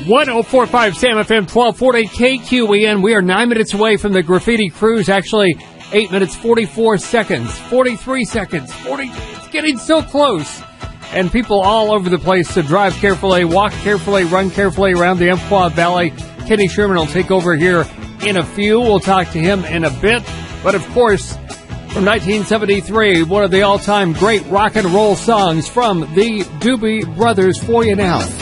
1045 Sam FM 1240 KQEN. We are 9 minutes away from the Graffiti Cruise. Actually, 8 minutes, 44 seconds, 43 seconds, 40. It's getting so close. And people all over the place to drive carefully, walk carefully, run carefully around the Umpqua Valley. Kenny Sherman will take over here in a few. We'll talk to him in a bit. But of course, from 1973, one of the all-time great rock and roll songs from the Doobie Brothers for you now.